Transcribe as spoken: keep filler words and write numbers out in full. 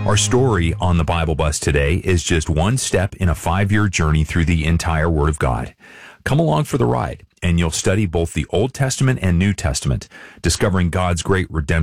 Our story on the Bible Bus today is just one step in a five-year journey through the entire Word of God. Come along for the ride, and you'll study both the Old Testament and New Testament, discovering God's great redemption